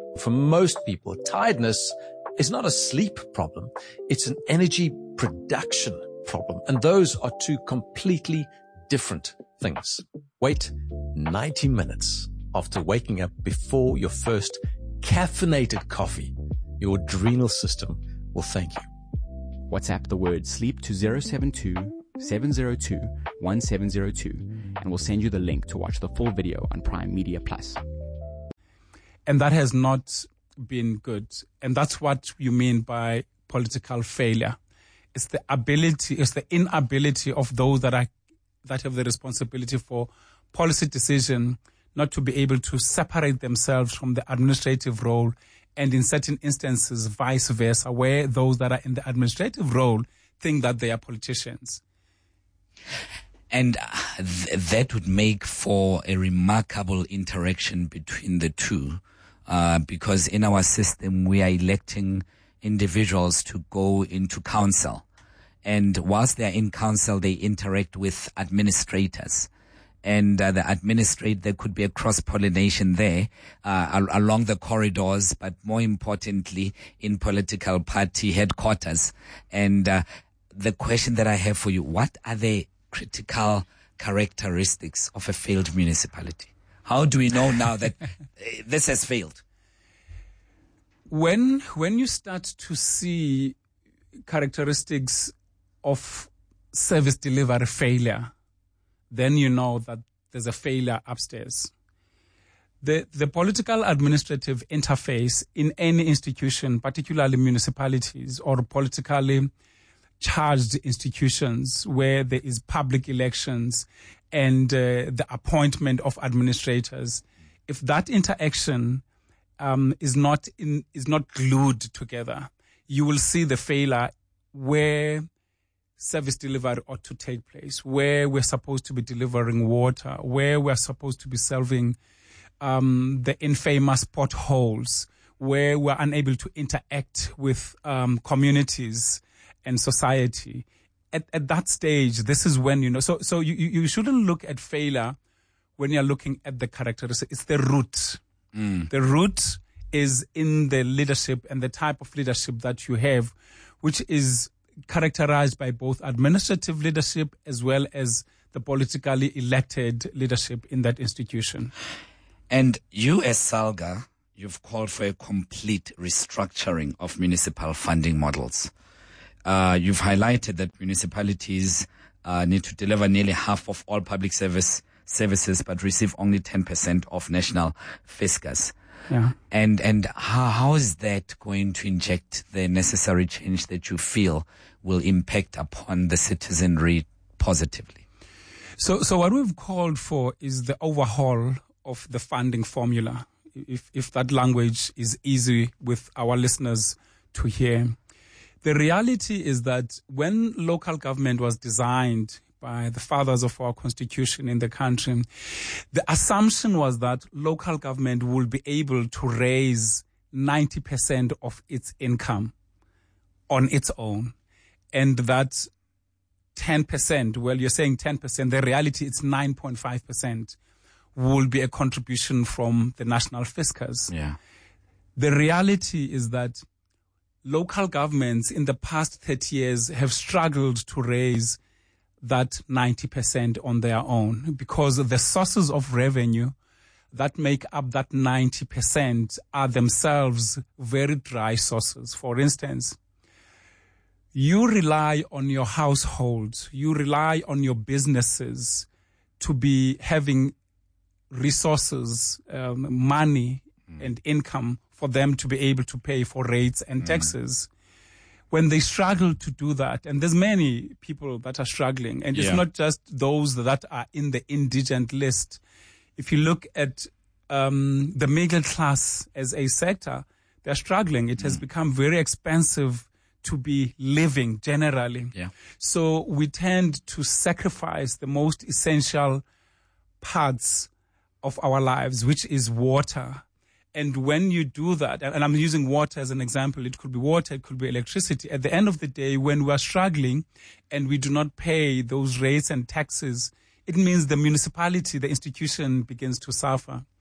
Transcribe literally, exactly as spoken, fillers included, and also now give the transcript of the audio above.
For most people, tiredness is not a sleep problem. It's an energy production problem. And those are two completely different things. Wait ninety minutes after waking up before your first caffeinated coffee. Your adrenal system will thank you. WhatsApp the word sleep to zero seven two, seven zero two, one seven zero two and we'll send you the link to watch the full video on Prime Media Plus. And that has not been good. And that's what you mean by political failure. It's the ability, it's the inability of those that are that have the responsibility for policy decision not to be able to separate themselves from the administrative role, and in certain instances, vice versa, where those that are in the administrative role think that they are politicians. And th- that would make for a remarkable interaction between the two, uh, because in our system, we are electing individuals to go into council. And whilst they're in council, they interact with administrators. And uh, the administrate, there could be a cross-pollination there uh, al- along the corridors, but more importantly, in political party headquarters. And uh, the question that I have for you, what are the critical characteristics of a failed municipality? How do we know now that uh, this has failed? When when you start to see characteristics of service delivery failure, then you know that there's a failure upstairs. The the political administrative interface in any institution, particularly municipalities or politically charged institutions where there is public elections and uh, the appointment of administrators, if that interaction um, is not in is not glued together, you will see the failure where service delivery ought to take place, where we're supposed to be delivering water, where we're supposed to be solving um, the infamous potholes, where we're unable to interact with um, communities and society. At, at that stage, this is when, you know, so so you, you shouldn't look at failure when you're looking at the characteristics. It's the root. Mm. The root is in the leadership and the type of leadership that you have, which is characterized by both administrative leadership as well as the politically elected leadership in that institution. And you as SALGA, you've called for a complete restructuring of municipal funding models. Uh, you've highlighted that municipalities uh, need to deliver nearly half of all public service services but receive only ten percent of national fiscus. Yeah. And and how how is that going to inject the necessary change that you feel will impact upon the citizenry positively? So so what we've called for is the overhaul of the funding formula, if if that language is easy with our listeners to hear. The reality is that when local government was designed by the fathers of our constitution in the country, the assumption was that local government will be able to raise ninety percent of its income on its own. And that ten percent, well, you're saying ten percent, the reality it's nine point five percent will be a contribution from the national fiscus. Yeah. The reality is that local governments in the past thirty years have struggled to raise that ninety percent on their own because the sources of revenue that make up that ninety percent are themselves very dry sources. For instance, you rely on your household, you rely on your businesses to be having resources, um, money mm. and income for them to be able to pay for rates and taxes. Mm. When they struggle to do that, and there's many people that are struggling, and yeah. it's not just those that are in the indigent list. If you look at um, the middle class as a sector, they're struggling. It has mm. become very expensive to be living generally. Yeah. So we tend to sacrifice the most essential parts of our lives, which is water. And when you do that, and I'm using water as an example, it could be water, it could be electricity. At the end of the day, when we are struggling and we do not pay those rates and taxes, it means the municipality, the institution begins to suffer.